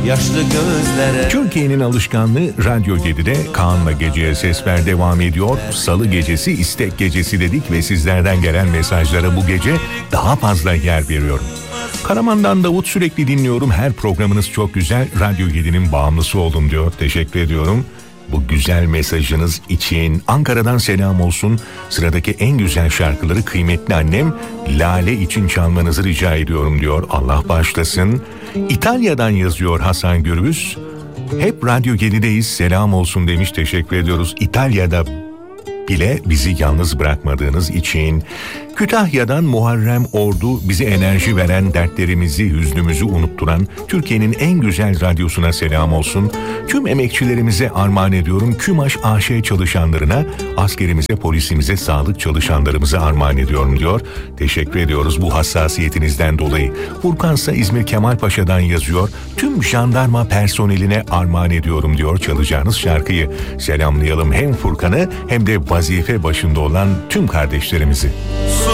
yaşlı gözlere. Türkiye'nin alışkanlığı Radyo 7'de Kaan'la Gece'ye Ses Ver devam ediyor. Salı gecesi istek gecesi dedik ve sizlerden gelen mesajlara bu gece daha fazla yer veriyorum. Karaman'dan Davut, sürekli dinliyorum. Her programınız çok güzel. Radyo 7'nin bağımlısı oldum diyor. Teşekkür ediyorum. Bu güzel mesajınız için Ankara'dan selam olsun. Sıradaki en güzel şarkıları kıymetli annem Lale için çalmanızı rica ediyorum diyor. Allah bağışlasın. İtalya'dan yazıyor Hasan Gürbüz. Hep Radyo 7'deyiz, selam olsun demiş. Teşekkür ediyoruz. İtalya'da bile bizi yalnız bırakmadığınız için. Kütahya'dan Muharrem Ordu, bize enerji veren, dertlerimizi, hüznümüzü unutturan Türkiye'nin en güzel radyosuna selam olsun. Tüm emekçilerimize armağan ediyorum. KÜMAŞ AŞ çalışanlarına, askerimize, polisimize, sağlık çalışanlarımıza armağan ediyorum diyor. Teşekkür ediyoruz bu hassasiyetinizden dolayı. Furkansa İzmir Kemalpaşa'dan yazıyor. Tüm jandarma personeline armağan ediyorum diyor çalacağınız şarkıyı. Selamlayalım hem Furkan'ı hem de vazife başında olan tüm kardeşlerimizi.